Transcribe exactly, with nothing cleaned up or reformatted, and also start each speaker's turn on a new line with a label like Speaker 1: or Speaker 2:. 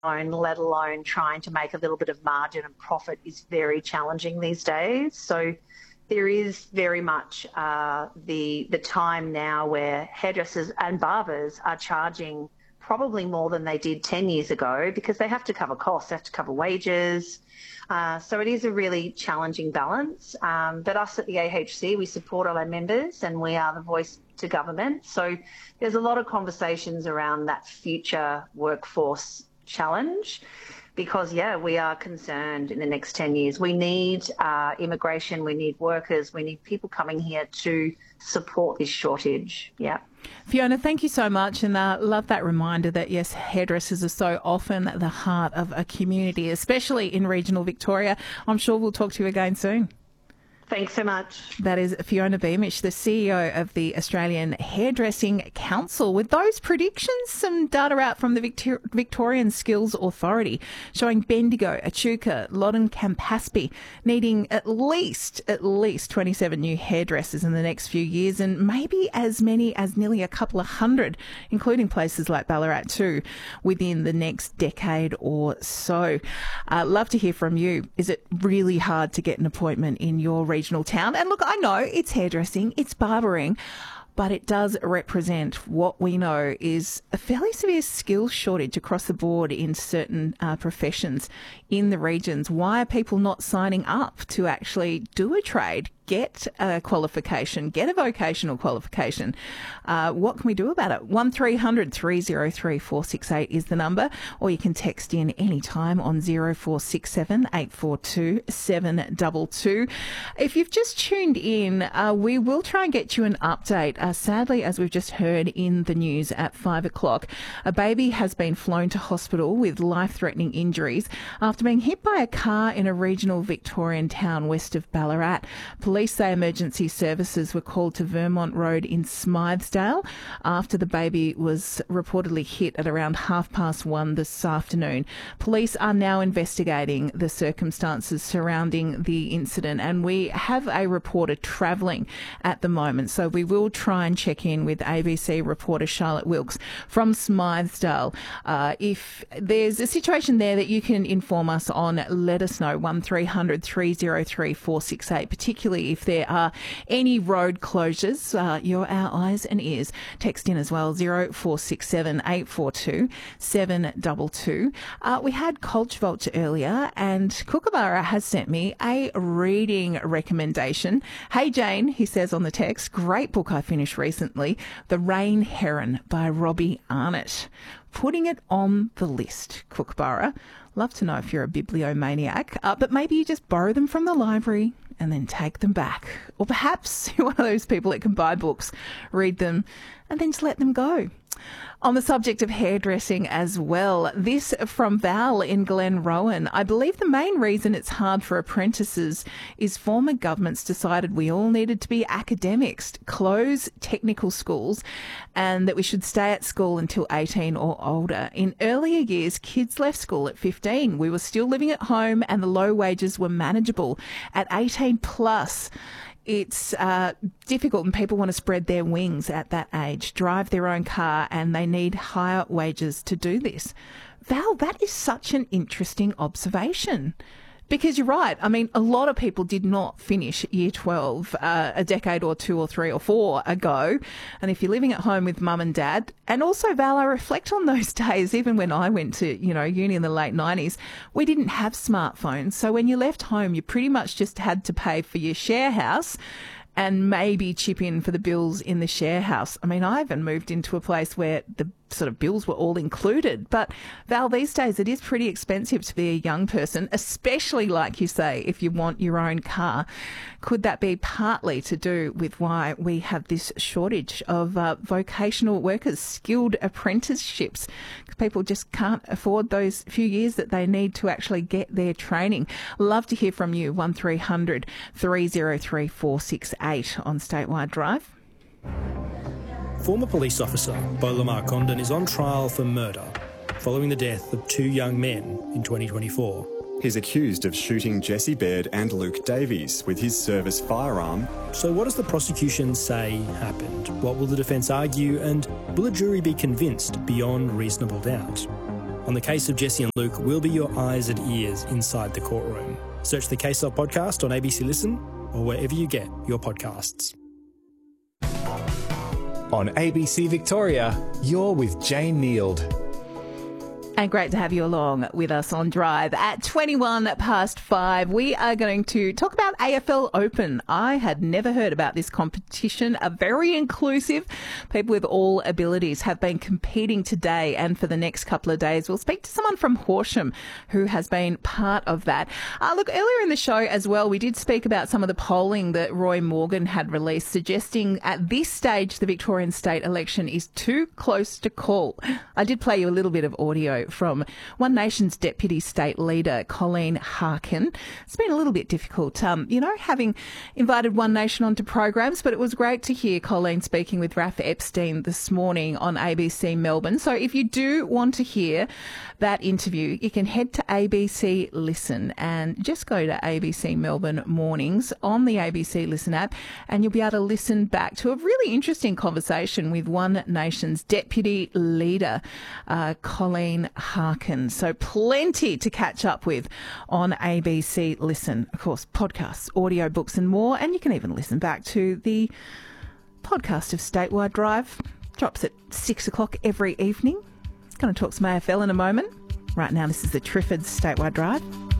Speaker 1: let alone trying to make a little bit of margin and profit, is very challenging these days. So there is very much uh, the the time now where hairdressers and barbers are charging probably more than they did ten years ago, because they have to cover costs, they have to cover wages. Uh, so it is a really challenging balance. Um, but us at the A H C, we support all our members and we are the voice to government. So there's a lot of conversations around that future workforce challenge, because, yeah, we are concerned in the next ten years. We need uh, immigration, we need workers, we need people coming here to support this shortage. Yeah.
Speaker 2: Fiona, thank you so much, and uh, love that reminder that, yes, hairdressers are so often at the heart of a community, especially in regional Victoria. I'm sure we'll talk to you again soon.
Speaker 1: Thanks so much.
Speaker 2: That is Fiona Beamish, the C E O of the Australian Hairdressing Council. With those predictions, some data out from the Victor- Victorian Skills Authority showing Bendigo, Echuca, Loddon Campaspe needing at least, at least twenty-seven new hairdressers in the next few years, and maybe as many as nearly a couple of hundred, including places like Ballarat too, within the next decade or so. Uh, love to hear from you. Is it really hard to get an appointment in your region? Regional town? And look, I know it's hairdressing, it's barbering, but it does represent what we know is a fairly severe skills shortage across the board in certain uh, professions in the regions. Why are people not signing up to actually do a trade, get a qualification, get a vocational qualification? Uh, what can we do about it? one three hundred three oh three four six eight is the number, or you can text in anytime on zero four six seven eight four two seven two two. If you've just tuned in, uh, we will try and get you an update. Uh, sadly, as we've just heard in the news at five o'clock, a baby has been flown to hospital with life-threatening injuries after being hit by a car in a regional Victorian town west of Ballarat. Police say emergency services were called to Vermont Road in Smythesdale after the baby was reportedly hit at around half past one this afternoon. Police are now investigating the circumstances surrounding the incident, and we have a reporter travelling at the moment, so we will try and check in with A B C reporter Charlotte Wilkes from Smythesdale. Uh, if there's a situation there that you can inform us on, let us know. one three hundred three oh three four six eight, particularly if there are any road closures. Uh, you're our eyes and ears. Text in as well, zero four six seven eight four two seven two two. Uh, we had Culture Vulture earlier, and Kookaburra has sent me a reading recommendation. Hey Jane, he says on the text, great book I finished recently, The Rain Heron by Robbie Arnott. Putting it on the list, Kookaburra. Love to know if you're a bibliomaniac, uh, but maybe you just borrow them from the library and then take them back. Or perhaps you're one of those people that can buy books, read them, and then just let them go. On the subject of hairdressing as well, this from Val in Glenrowan. I believe the main reason it's hard for apprentices is former governments decided we all needed to be academics, close technical schools, and that we should stay at school until eighteen or older. In earlier years, kids left school at fifteen. We were still living at home and the low wages were manageable. At eighteen plus, it's uh, difficult, and people want to spread their wings at that age, drive their own car, and they need higher wages to do this. Val, that is such an interesting observation. Because you're right. I mean, a lot of people did not finish year twelve uh, a decade or two or three or four ago. And if you're living at home with mum and dad, and also, Val, I reflect on those days, even when I went to, you know, uni in the late nineties, we didn't have smartphones. So when you left home, you pretty much just had to pay for your share house and maybe chip in for the bills in the share house. I mean, I even moved into a place where the sort of bills were all included. But Val, these days it is pretty expensive to be a young person, especially, like you say, if you want your own car. Could that be partly to do with why we have this shortage of uh, vocational workers, skilled apprenticeships? People just can't afford those few years that they need to actually get their training. Love to hear from you. one three hundred three oh three four six eight on Statewide Drive.
Speaker 3: Former police officer Beau Lamar Condon is on trial for murder following the death of two young men in twenty twenty-four.
Speaker 4: He's accused of shooting Jesse Baird and Luke Davies with his service firearm.
Speaker 3: So what does the prosecution say happened? What will the defence argue, and will a jury be convinced beyond reasonable doubt? on the case of Jesse and Luke will be your eyes and ears inside the courtroom. Search the Case Of podcast on A B C Listen or wherever you get your podcasts.
Speaker 5: On A B C Victoria, you're with Jane Neild.
Speaker 2: And great to have you along with us on Drive. At twenty-one past five, we are going to talk about A F L Open. I had never heard about this competition. A very inclusive. People with all abilities have been competing today and for the next couple of days. We'll speak to someone from Horsham who has been part of that. Uh, look, earlier in the show as well, we did speak about some of the polling that Roy Morgan had released, suggesting at this stage the Victorian state election is too close to call. I did play you a little bit of audio from One Nation's Deputy State Leader, Colleen Harkin. It's been a little bit difficult, um, you know, having invited One Nation onto programs, but it was great to hear Colleen speaking with Raph Epstein this morning on A B C Melbourne. So if you do want to hear that interview, you can head to A B C Listen and just go to A B C Melbourne Mornings on the A B C Listen app, and you'll be able to listen back to a really interesting conversation with One Nation's Deputy Leader, uh, Colleen Harkin. So plenty to catch up with on A B C Listen. Of course, podcasts, audio books and more. And you can even listen back to the podcast of Statewide Drive. Drops at six o'clock every evening. Going to talk some A F L in a moment. Right now, this is the Triffids Statewide Drive.